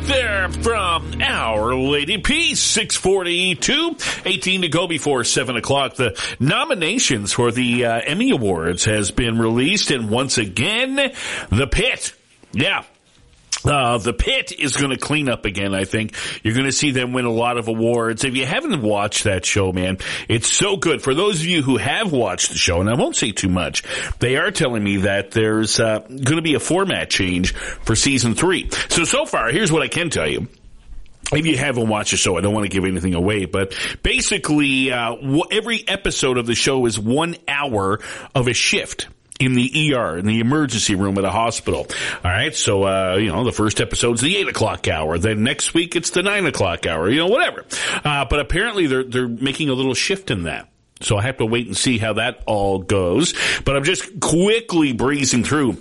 there from Our Lady Peace, 6:42, 18 to go before 7 o'clock. The nominations for the Emmy Awards has been released, and once again, The Pit. Yeah. The Pit is going to clean up again, I think. You're going to see them win a lot of awards. If you haven't watched that show, man, it's so good. For those of you who have watched the show, and I won't say too much, they are telling me that there's going to be a format change for season 3. So far, here's what I can tell you. If you haven't watched the show, I don't want to give anything away, but basically, every episode of the show is 1 hour of a shift in the ER, in the emergency room at a hospital. All right. So, the first episode's the 8 o'clock hour. Then next week it's the 9 o'clock hour, whatever. But apparently they're making a little shift in that. So I have to wait and see how that all goes. But I'm just quickly breezing through.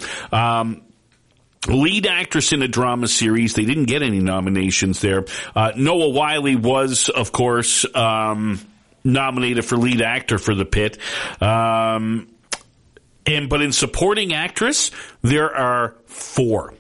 Lead actress in a drama series. They didn't get any nominations there. Noah Wyle was, of course, nominated for lead actor for The Pit. But in supporting actress, there are four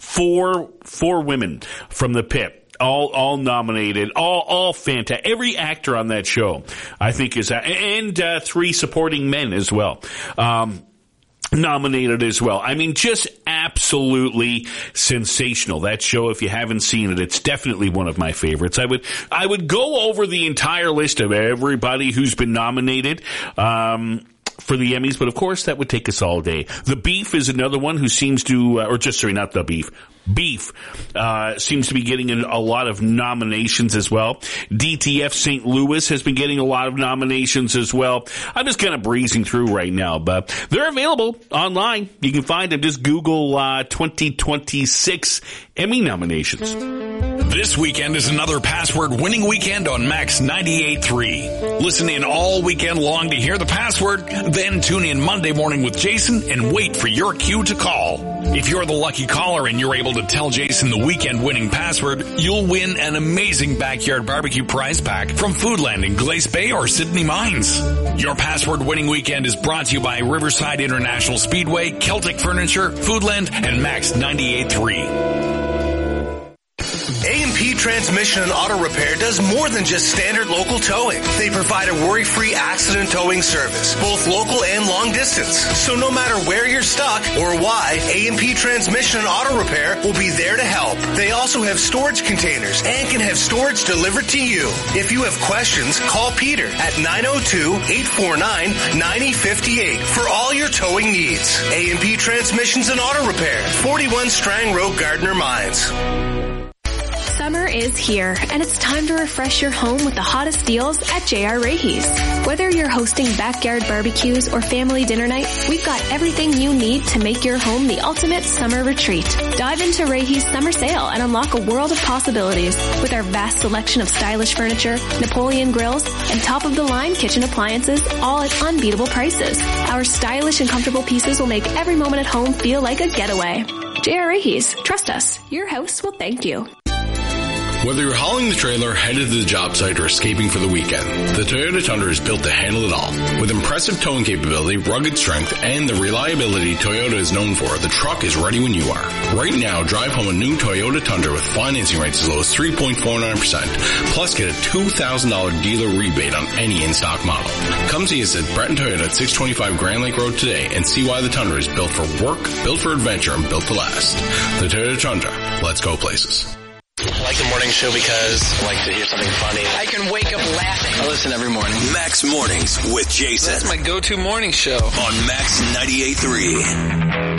women from The Pit, all nominated, all fantastic. Every actor on that show, I think, is, and 3 supporting men as well, nominated as well. I mean, just absolutely sensational. That show, if you haven't seen it, it's definitely one of my favorites. I would go over the entire list of everybody who's been nominated, for the Emmys, but of course that would take us all day. The Beef is another one who seems to, not The Beef. Beef seems to be getting a lot of nominations as well. DTF St. Louis has been getting a lot of nominations as well. I'm just kind of breezing through right now, but they're available online. You can find them. Just Google 2026 Emmy nominations. This weekend is another Password winning weekend on Max 98.3. Listen in all weekend long to hear the password, then tune in Monday morning with Jason and wait for your cue to call. If you're the lucky caller and you're able to tell Jason the weekend winning password, you'll win an amazing backyard barbecue prize pack from Foodland in Glace Bay or Sydney Mines. Your Password winning weekend is brought to you by Riverside International Speedway, Celtic Furniture, Foodland, and Max 98.3. A&P Transmission and Auto Repair does more than just standard local towing. They provide a worry-free accident towing service, both local and long distance. So no matter where you're stuck or why, A&P Transmission and Auto Repair will be there to help. They also have storage containers and can have storage delivered to you. If you have questions, call Peter at 902-849-9058 for all your towing needs. A&P Transmissions and Auto Repair, 41 Strang Road, Gardner Mines. Summer is here, and it's time to refresh your home with the hottest deals at J.R. Raheys. Whether you're hosting backyard barbecues or family dinner night, we've got everything you need to make your home the ultimate summer retreat. Dive into Raheys Summer Sale and unlock a world of possibilities with our vast selection of stylish furniture, Napoleon grills, and top-of-the-line kitchen appliances, all at unbeatable prices. Our stylish and comfortable pieces will make every moment at home feel like a getaway. J.R. Raheys, trust us, your house will thank you. Whether you're hauling the trailer, headed to the job site, or escaping for the weekend, the Toyota Tundra is built to handle it all. With impressive towing capability, rugged strength, and the reliability Toyota is known for, the truck is ready when you are. Right now, drive home a new Toyota Tundra with financing rates as low as 3.49%, plus get a $2,000 dealer rebate on any in-stock model. Come see us at Breton Toyota at 625 Grand Lake Road today and see why the Tundra is built for work, built for adventure, and built to last. The Toyota Tundra. Let's go places. I like the morning show because I like to hear something funny. I can wake up laughing. I listen every morning. Max Mornings with Jason. That's my go-to morning show. On Max 98.3.